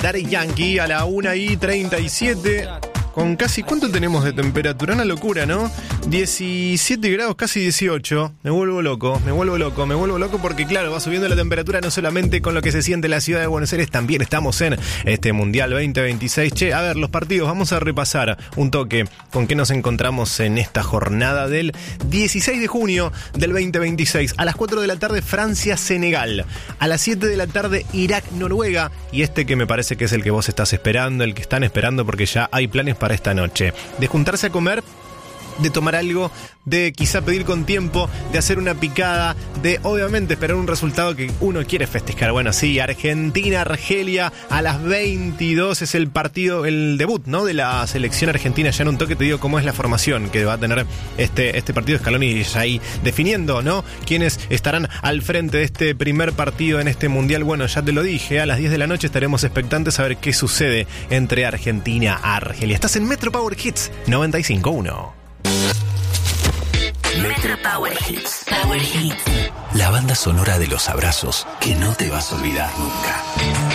Daddy Yankee a la 1:37. Con casi, ¿cuánto tenemos de temperatura? Una locura, ¿no? 17 grados, casi 18. Me vuelvo loco porque claro, va subiendo la temperatura no solamente con lo que se siente en la ciudad de Buenos Aires, también estamos en este Mundial 2026. Che, a ver, los partidos, vamos a repasar un toque con qué nos encontramos en esta jornada del 16 de junio del 2026. A las 4 de la tarde, Francia-Senegal. A las 7 de la tarde, Irak-Noruega. Y este que me parece que es el que vos estás esperando, el que están esperando porque ya hay planes para esta noche, de juntarse a comer, de tomar algo, de quizá pedir con tiempo, de hacer una picada, de obviamente esperar un resultado que uno quiere festejar. Bueno, sí, Argentina-Argelia a las 22 es el partido, el debut, ¿no?, de la selección argentina. Ya en un toque te digo cómo es la formación que va a tener este partido. Scaloni ya ahí definiendo, ¿no?, quiénes estarán al frente de este primer partido en este mundial. Bueno, ya te lo dije, a las 10 de la noche estaremos expectantes a ver qué sucede entre Argentina y Argelia. Estás en Metro Power Hits 95.1. Metro Power Hits. Power Hits. La banda sonora de los abrazos que no te vas a olvidar nunca.